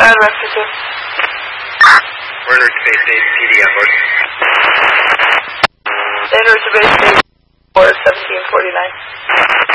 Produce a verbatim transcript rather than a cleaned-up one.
ahead, Raptor two. Order to base eight, P D on board. Order to base eight, four seventeen forty-nine.